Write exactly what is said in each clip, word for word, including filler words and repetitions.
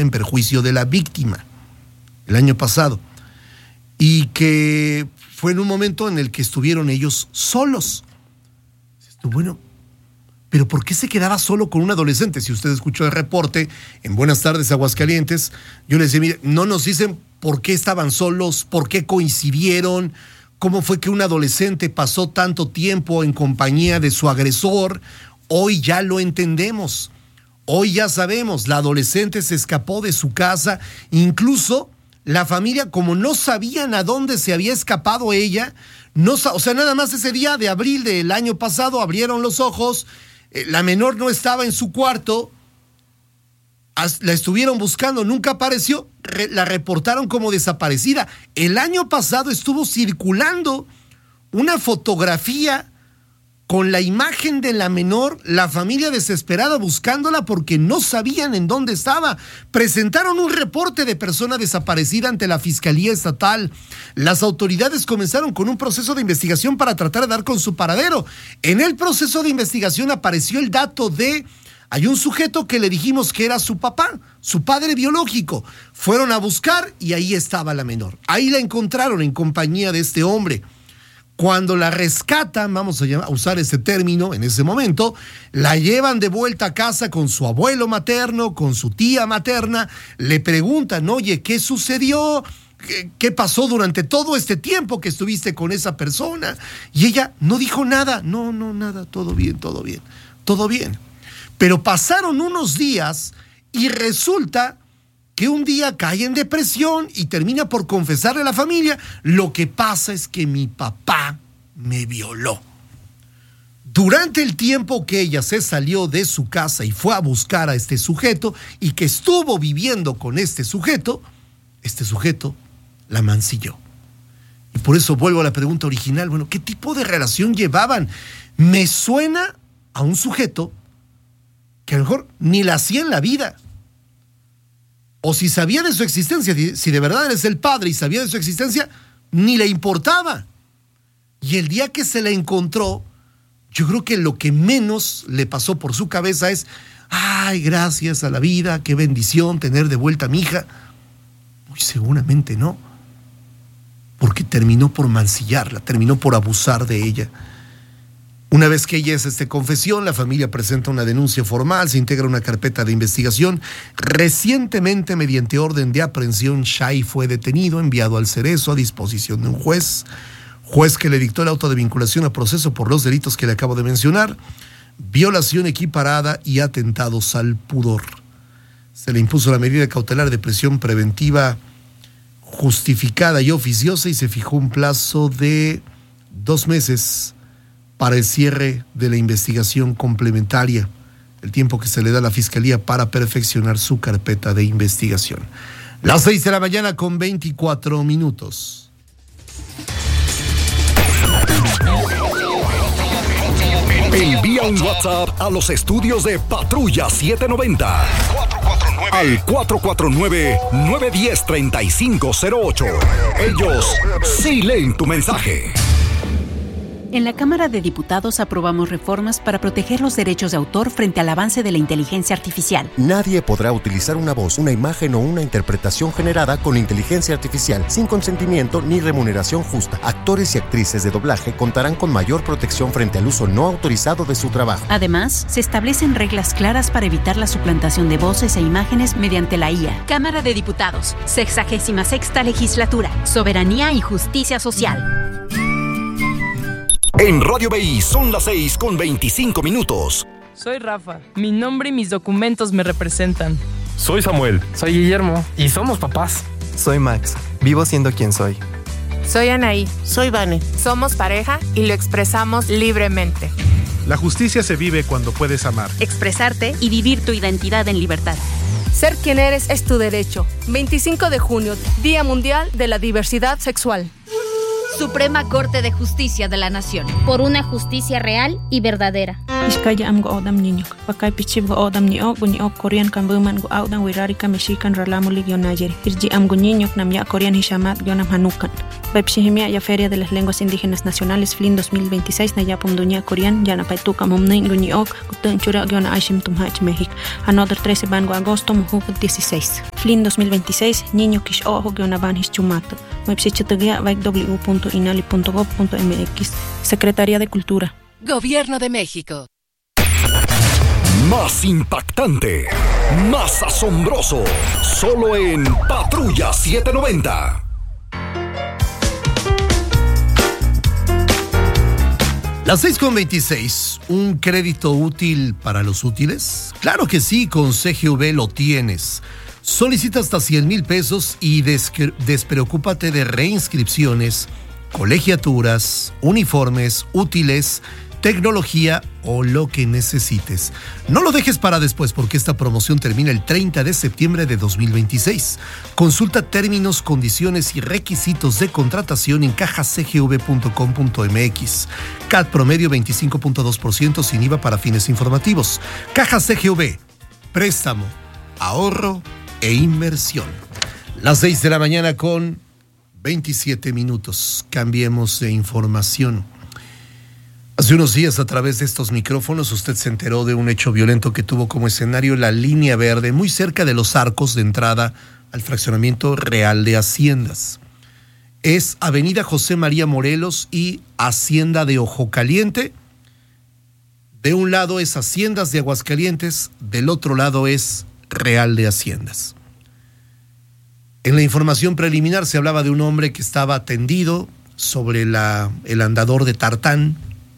en perjuicio de la víctima el año pasado, y que fue en un momento en el que estuvieron ellos solos. Bueno, pero ¿por qué se quedaba solo con un adolescente? Si usted escuchó el reporte en Buenas Tardes Aguascalientes, yo les decía, mire, no nos dicen por qué estaban solos, por qué coincidieron, cómo fue que un adolescente pasó tanto tiempo en compañía de su agresor. Hoy ya lo entendemos, hoy ya sabemos, la adolescente se escapó de su casa, incluso la familia, como no sabían a dónde se había escapado ella, no, o sea, nada más ese día de abril del año pasado abrieron los ojos, eh, la menor no estaba en su cuarto, as, la estuvieron buscando, nunca apareció, re, la reportaron como desaparecida. El año pasado estuvo circulando una fotografía con la imagen de la menor, la familia desesperada buscándola porque no sabían en dónde estaba. Presentaron un reporte de persona desaparecida ante la Fiscalía Estatal. Las autoridades comenzaron con un proceso de investigación para tratar de dar con su paradero. En el proceso de investigación apareció el dato de... Hay un sujeto que le dijimos que era su papá, su padre biológico. Fueron a buscar y ahí estaba la menor. Ahí la encontraron en compañía de este hombre. Cuando la rescatan, vamos a usar ese término en ese momento, la llevan de vuelta a casa con su abuelo materno, con su tía materna, le preguntan, oye, ¿qué sucedió? ¿Qué, qué pasó durante todo este tiempo que estuviste con esa persona? Y ella no dijo nada, no, no, nada, todo bien, todo bien, todo bien. Pero pasaron unos días y resulta que un día cae en depresión y termina por confesarle a la familia, lo que pasa es que mi papá me violó. Durante el tiempo que ella se salió de su casa y fue a buscar a este sujeto y que estuvo viviendo con este sujeto, este sujeto la mancilló. Y por eso vuelvo a la pregunta original, bueno, ¿qué tipo de relación llevaban? Me suena a un sujeto que a lo mejor ni la hacía en la vida. O si sabía de su existencia, si de verdad eres el padre y sabía de su existencia, ni le importaba. Y el día que se la encontró, yo creo que lo que menos le pasó por su cabeza es, ay, gracias a la vida, qué bendición tener de vuelta a mi hija. Muy seguramente no. Porque terminó por mancillarla, terminó por abusar de ella. Una vez que ella es este confesión, la familia presenta una denuncia formal, se integra una carpeta de investigación. Recientemente, mediante orden de aprehensión, Shai fue detenido, enviado al Cerezo a disposición de un juez, juez que le dictó el auto de vinculación a proceso por los delitos que le acabo de mencionar, violación equiparada y atentados al pudor. Se le impuso la medida cautelar de prisión preventiva justificada y oficiosa y se fijó un plazo de dos meses para el cierre de la investigación complementaria, el tiempo que se le da a la Fiscalía para perfeccionar su carpeta de investigación. Las seis de la mañana con veinticuatro minutos. Envía un WhatsApp a los estudios de Patrulla setecientos noventa al cuatro cuatro nueve, nueve uno cero, tres cinco cero ocho. Ellos sí leen tu mensaje. En la Cámara de Diputados aprobamos reformas para proteger los derechos de autor frente al avance de la inteligencia artificial. Nadie podrá utilizar una voz, una imagen o una interpretación generada con inteligencia artificial sin consentimiento ni remuneración justa. Actores y actrices de doblaje contarán con mayor protección frente al uso no autorizado de su trabajo. Además, se establecen reglas claras para evitar la suplantación de voces e imágenes mediante la I A. Cámara de Diputados, sexagésima sexta legislatura, soberanía y justicia social. En Radio B I son las seis con veinticinco minutos. Soy Rafa. Mi nombre y mis documentos me representan. Soy Samuel. Soy Guillermo. Y somos papás. Soy Max. Vivo siendo quien soy. Soy Anaí. Soy Vane. Somos pareja y lo expresamos libremente. La justicia se vive cuando puedes amar, expresarte y vivir tu identidad en libertad. Ser quien eres es tu derecho. veinticinco de junio, Día Mundial de la Diversidad Sexual. Suprema Corte de Justicia de la Nación. Por una justicia real y verdadera. Iskaya am go odam niño. Pakai pichib go odam ni ok ni ok Korean kan buman go odam wirari ka mexican ralamu ligio Nigeria. Irji am go niño nam ya Korean hishamat gionam hanukan. Bepshihimia ya Feria de las Lenguas Indígenas Nacionales F L I N dos mil veintiséis na ya pumduña Korean ya na paituka mumnin go ni ok gutun chura giona aishim tumhach México. Another trece van go agosto mujuk dieciséis. Flynn dos mil veintiséis, niño kish ojo que una van his chumato. Website w punto inali punto gov punto m x. Secretaría de Cultura. Gobierno de México. Más impactante, más asombroso, solo en Patrulla setecientos noventa. Las seis con veintiséis, ¿un crédito útil para los útiles? Claro que sí, con C G V lo tienes. Solicita hasta cien mil pesos y des- despreocúpate de reinscripciones, colegiaturas, uniformes, útiles, tecnología o lo que necesites. No lo dejes para después porque esta promoción termina el treinta de septiembre de dos mil veintiséis. Consulta términos, condiciones y requisitos de contratación en caja c g v punto com punto m x. C A T promedio veinticinco punto dos por ciento sin I V A para fines informativos. Caja C G V, préstamo, ahorro e inversión. Las seis de la mañana con veintisiete minutos. Cambiemos de información. Hace unos días, a través de estos micrófonos, usted se enteró de un hecho violento que tuvo como escenario la línea verde, muy cerca de los arcos de entrada al fraccionamiento Real de Haciendas. Es Avenida José María Morelos y Hacienda de Ojo Caliente. De un lado es Haciendas de Aguascalientes, del otro lado es Real de Haciendas. En la información preliminar se hablaba de un hombre que estaba tendido sobre la, el andador de tartán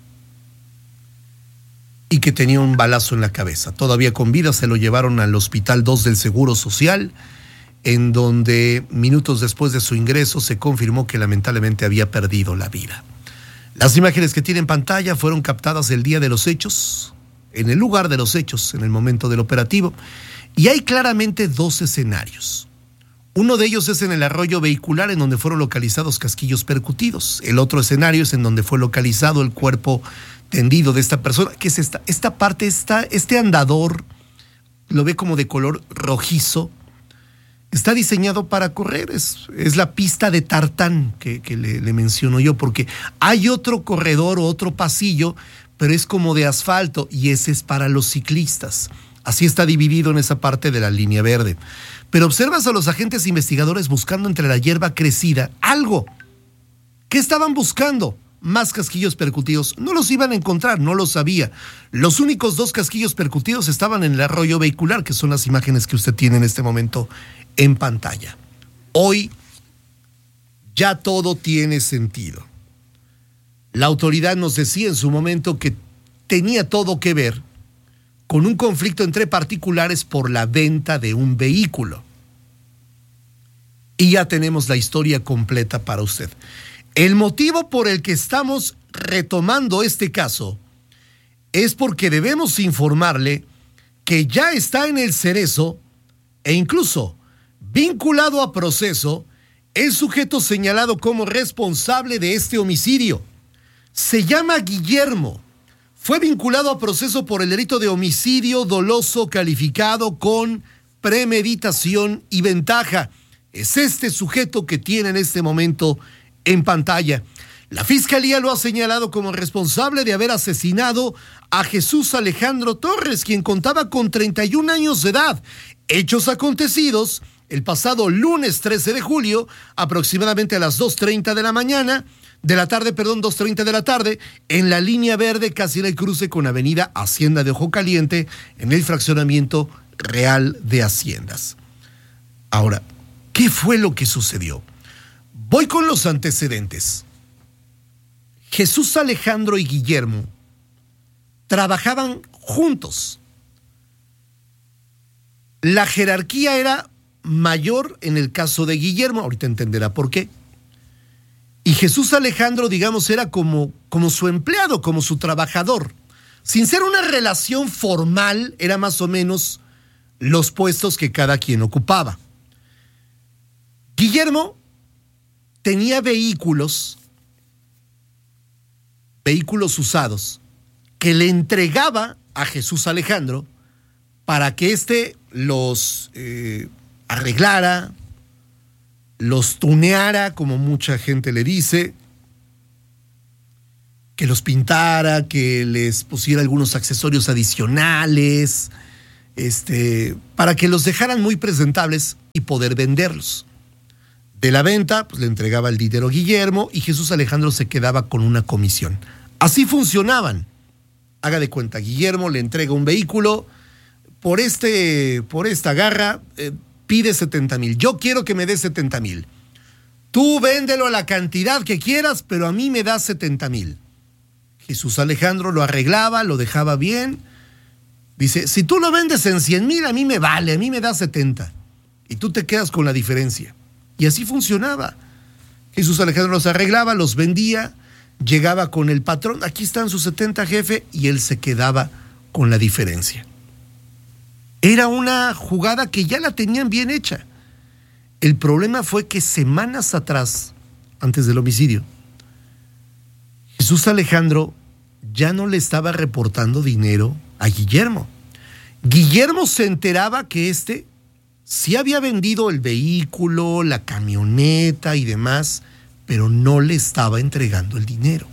y que tenía un balazo en la cabeza. Todavía con vida se lo llevaron al Hospital dos del Seguro Social, en donde minutos después de su ingreso se confirmó que lamentablemente había perdido la vida. Las imágenes que tiene en pantalla fueron captadas el día de los hechos, en el lugar de los hechos, en el momento del operativo, y hay claramente dos escenarios. Uno de ellos es en el arroyo vehicular, en donde fueron localizados casquillos percutidos. El otro escenario es en donde fue localizado el cuerpo tendido de esta persona, que es esta, esta parte, esta, este andador, lo ve como de color rojizo, está diseñado para correr, es, es la pista de tartán que, que le, le menciono yo, porque hay otro corredor o otro pasillo, pero es como de asfalto y ese es para los ciclistas. Así está dividido en esa parte de la línea verde. Pero observas a los agentes investigadores buscando entre la hierba crecida algo. ¿Qué estaban buscando? Más casquillos percutidos. No los iban a encontrar, no lo sabía. Los únicos dos casquillos percutidos estaban en el arroyo vehicular, que son las imágenes que usted tiene en este momento en pantalla. Hoy ya todo tiene sentido. La autoridad nos decía en su momento que tenía todo que ver con un conflicto entre particulares por la venta de un vehículo. Y ya tenemos la historia completa para usted. El motivo por el que estamos retomando este caso es porque debemos informarle que ya está en el Cerezo e incluso vinculado a proceso el sujeto señalado como responsable de este homicidio. Se llama Guillermo. Fue vinculado a proceso por el delito de homicidio doloso calificado con premeditación y ventaja. Es este sujeto que tiene en este momento en pantalla. La Fiscalía lo ha señalado como responsable de haber asesinado a Jesús Alejandro Torres, quien contaba con treinta y un años de edad. Hechos acontecidos el pasado lunes trece de julio, aproximadamente a las dos treinta de la mañana, de la tarde, perdón, dos treinta de la tarde, en la línea verde, casi en el cruce con Avenida Hacienda de Ojo Caliente, en el fraccionamiento Real de Haciendas. Ahora, ¿qué fue lo que sucedió? Voy con los antecedentes. Jesús Alejandro y Guillermo trabajaban juntos. La jerarquía era mayor en el caso de Guillermo, ahorita entenderá por qué. Y Jesús Alejandro, digamos, era como, como su empleado, como su trabajador. Sin ser una relación formal, era más o menos los puestos que cada quien ocupaba. Guillermo tenía vehículos, vehículos usados, que le entregaba a Jesús Alejandro para que éste los eh, arreglara, los tuneara, como mucha gente le dice, que los pintara, que les pusiera algunos accesorios adicionales, este, para que los dejaran muy presentables y poder venderlos. De la venta, pues le entregaba el dinero a Guillermo y Jesús Alejandro se quedaba con una comisión. Así funcionaban. Haga de cuenta, Guillermo le entrega un vehículo, por, este, por esta garra eh, pide setenta mil. Yo quiero que me des setenta mil. Tú véndelo a la cantidad que quieras, pero a mí me das setenta mil. Jesús Alejandro lo arreglaba, lo dejaba bien. Dice, si tú lo vendes en cien mil, a mí me vale, a mí me das setenta. Y tú te quedas con la diferencia. Y así funcionaba. Jesús Alejandro los arreglaba, los vendía, llegaba con el patrón, aquí están sus setenta, jefe, y él se quedaba con la diferencia. Era una jugada que ya la tenían bien hecha. El problema fue que semanas atrás, antes del homicidio, Jesús Alejandro ya no le estaba reportando dinero a Guillermo. Guillermo se enteraba que este sí había vendido el vehículo, la camioneta y demás, pero no le estaba entregando el dinero.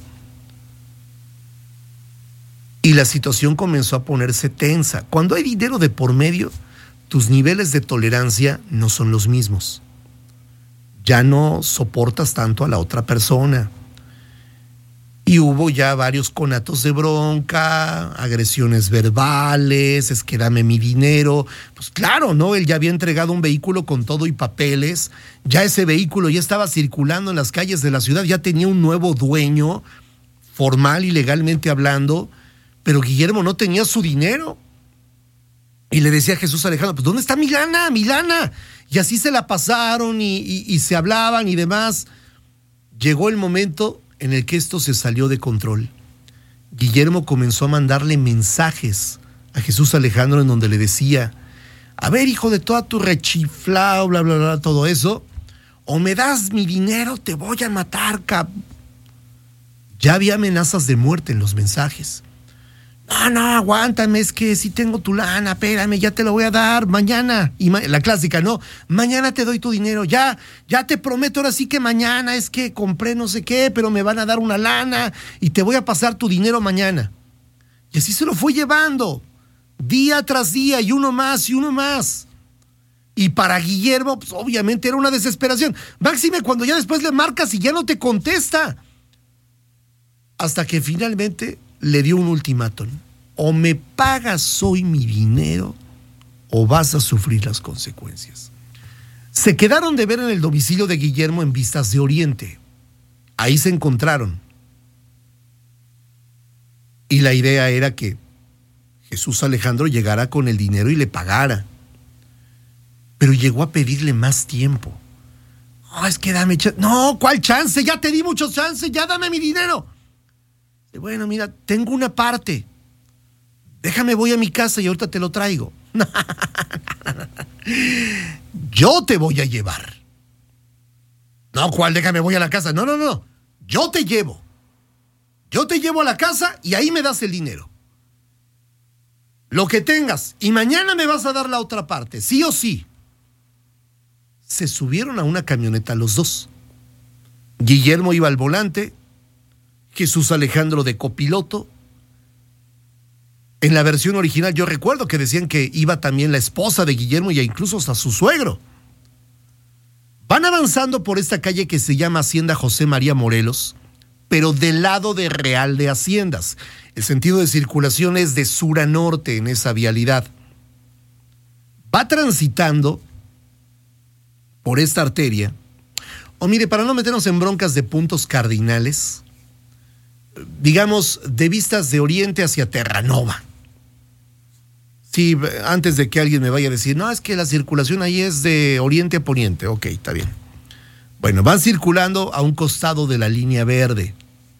Y la situación comenzó a ponerse tensa. Cuando hay dinero de por medio, tus niveles de tolerancia no son los mismos. Ya no soportas tanto a la otra persona. Y hubo ya varios conatos de bronca, agresiones verbales, es que dame mi dinero. Pues claro, ¿no? Él ya había entregado un vehículo con todo y papeles. Ya ese vehículo ya estaba circulando en las calles de la ciudad, ya tenía un nuevo dueño, formal y legalmente hablando, pero Guillermo no tenía su dinero. Y le decía a Jesús Alejandro, pues ¿dónde está mi lana, mi lana? Y así se la pasaron y, y, y se hablaban y demás. Llegó el momento en el que esto se salió de control. Guillermo comenzó a mandarle mensajes a Jesús Alejandro en donde le decía, a ver, hijo de toda tu rechiflao, bla, bla, bla, todo eso, o me das mi dinero, te voy a matar, cab... Ya había amenazas de muerte en los mensajes. No, no, aguántame, es que sí tengo tu lana, espérame, ya te lo voy a dar mañana. Y ma- la clásica, ¿no? Mañana te doy tu dinero, ya, ya te prometo ahora sí que mañana, es que compré no sé qué, pero me van a dar una lana y te voy a pasar tu dinero mañana. Y así se lo fue llevando, día tras día, y uno más, y uno más. Y para Guillermo, pues obviamente era una desesperación. Máxime cuando ya después le marcas y ya no te contesta. Hasta que finalmente le dio un ultimátum. O me pagas hoy mi dinero o vas a sufrir las consecuencias. Se quedaron de ver en el domicilio de Guillermo en Vistas de Oriente. Ahí se encontraron. Y la idea era que Jesús Alejandro llegara con el dinero y le pagara. Pero llegó a pedirle más tiempo. Oh, es que dame chance. No, ¿cuál chance? Ya te di muchos chances, ya dame mi dinero. Bueno, mira, tengo una parte. Déjame, voy a mi casa y ahorita te lo traigo. Yo te voy a llevar. No, ¿cuál? Déjame, voy a la casa. No, no, no. Yo te llevo. Yo te llevo a la casa y ahí me das el dinero. Lo que tengas. Y mañana me vas a dar la otra parte, sí o sí. Se subieron a una camioneta los dos. Guillermo iba al volante, Jesús Alejandro de copiloto. En la versión original yo recuerdo que decían que iba también la esposa de Guillermo y incluso hasta su suegro. Van avanzando por esta calle que se llama Hacienda José María Morelos, pero del lado de Real de Haciendas. El sentido de circulación es de sur a norte en esa vialidad. Va transitando por esta arteria, o mire, para no meternos en broncas de puntos cardinales, digamos, de Vistas de Oriente hacia Terranova. Sí, antes de que alguien me vaya a decir, no, es que la circulación ahí es de oriente a poniente. Ok, está bien. Bueno, van circulando a un costado de la línea verde.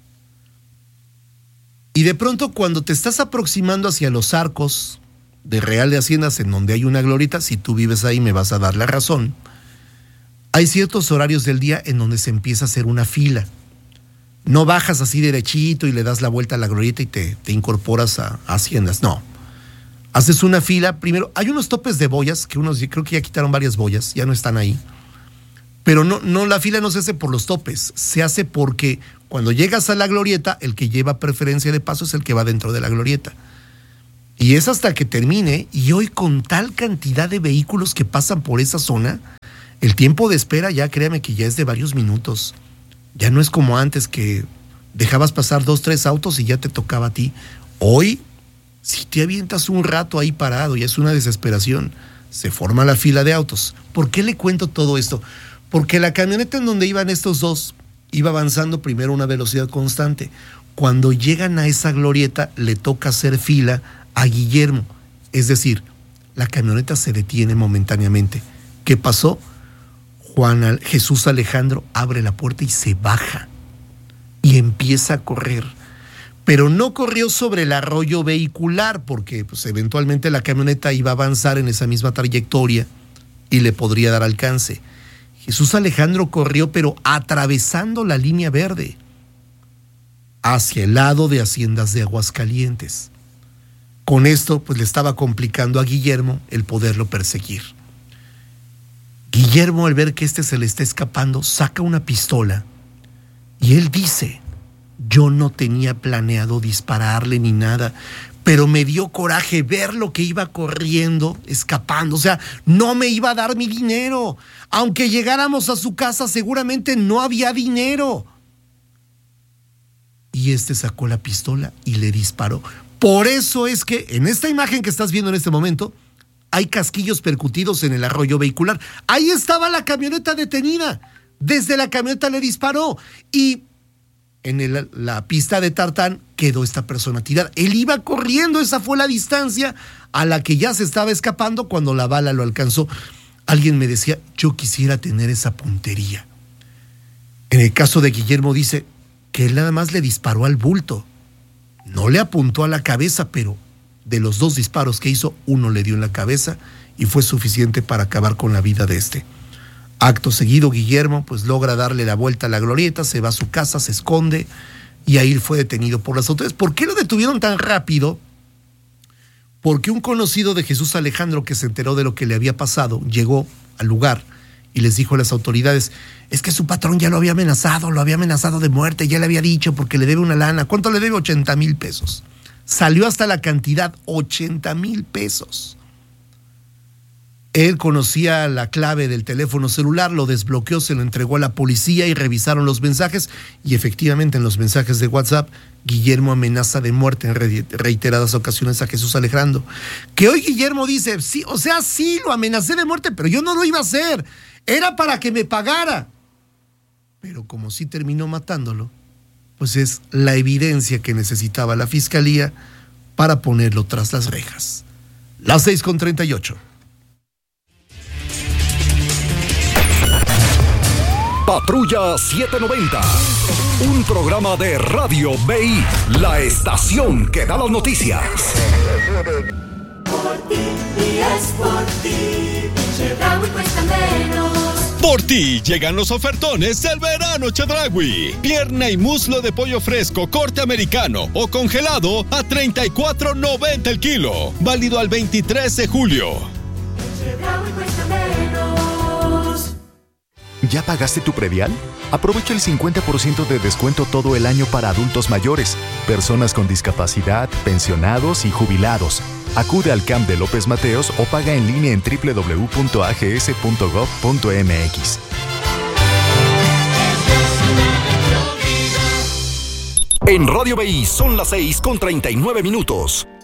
Y de pronto, cuando te estás aproximando hacia los arcos de Real de Haciendas, en donde hay una glorieta, si tú vives ahí me vas a dar la razón, hay ciertos horarios del día en donde se empieza a hacer una fila. No bajas así derechito y le das la vuelta a la glorieta y te, te incorporas a, a Haciendas, no. Haces una fila, primero, hay unos topes de boyas, que unos, creo que ya quitaron varias boyas, ya no están ahí. Pero no, no, la fila no se hace por los topes, se hace porque cuando llegas a la glorieta, el que lleva preferencia de paso es el que va dentro de la glorieta. Y es hasta que termine, y hoy con tal cantidad de vehículos que pasan por esa zona, el tiempo de espera ya, créame que ya es de varios minutos. Ya no es como antes que dejabas pasar dos, tres autos y ya te tocaba a ti. Hoy, si te avientas un rato ahí parado, ya es una desesperación. Se forma la fila de autos. ¿Por qué le cuento todo esto? Porque la camioneta en donde iban estos dos iba avanzando primero a una velocidad constante. Cuando llegan a esa glorieta, le toca hacer fila a Guillermo. Es decir, la camioneta se detiene momentáneamente. ¿Qué pasó? Juan Jesús Alejandro abre la puerta y se baja y empieza a correr. Pero no corrió sobre el arroyo vehicular porque pues, eventualmente la camioneta iba a avanzar en esa misma trayectoria y le podría dar alcance. Jesús Alejandro corrió, pero atravesando la línea verde hacia el lado de Haciendas de Aguascalientes. Con esto, pues le estaba complicando a Guillermo el poderlo perseguir. Guillermo, al ver que este se le está escapando, saca una pistola y él dice: yo no tenía planeado dispararle ni nada, pero me dio coraje ver lo que iba corriendo, escapando. O sea, no me iba a dar mi dinero. Aunque llegáramos a su casa, seguramente no había dinero. Y este sacó la pistola y le disparó. Por eso es que en esta imagen que estás viendo en este momento, hay casquillos percutidos en el arroyo vehicular. Ahí estaba la camioneta detenida. Desde la camioneta le disparó. Y en el, la pista de tartán quedó esta persona tirada. Él iba corriendo, esa fue la distancia a la que ya se estaba escapando cuando la bala lo alcanzó. Alguien me decía, yo quisiera tener esa puntería. En el caso de Guillermo dice que él nada más le disparó al bulto. No le apuntó a la cabeza, pero de los dos disparos que hizo, uno le dio en la cabeza y fue suficiente para acabar con la vida de este. Acto seguido, Guillermo pues logra darle la vuelta a la glorieta, se va a su casa, se esconde y ahí fue detenido por las autoridades. ¿Por qué lo detuvieron tan rápido? Porque un conocido de Jesús Alejandro que se enteró de lo que le había pasado, llegó al lugar y les dijo a las autoridades, es que su patrón ya lo había amenazado, lo había amenazado de muerte, ya le había dicho porque le debe una lana. ¿Cuánto le debe? ochenta mil pesos. Salió hasta la cantidad, ochenta mil pesos. Él conocía la clave del teléfono celular, lo desbloqueó, se lo entregó a la policía y revisaron los mensajes y efectivamente en los mensajes de WhatsApp, Guillermo amenaza de muerte en reiteradas ocasiones a Jesús Alejandro. Que hoy Guillermo dice, sí, o sea, sí, lo amenacé de muerte, pero yo no lo iba a hacer, era para que me pagara. Pero como sí terminó matándolo, pues es la evidencia que necesitaba la fiscalía para ponerlo tras las rejas. Las seis con treinta y ocho. Patrulla setecientos noventa, un programa de Radio B I, la estación que da las noticias. Por ti y es por ti, Chedraui cuesta menos. Por ti llegan los ofertones del verano Chedraui. Pierna y muslo de pollo fresco, corte americano o congelado a treinta y cuatro noventa el kilo. Válido al veintitrés de julio. Chedraui cuesta menos. ¿Ya pagaste tu predial? Aprovecha el cincuenta por ciento de descuento todo el año para adultos mayores, personas con discapacidad, pensionados y jubilados. Acude al C A M de López Mateos o paga en línea en doble u doble u doble u punto a g s punto gov punto m x. En Radio B I son las seis con treinta y nueve minutos.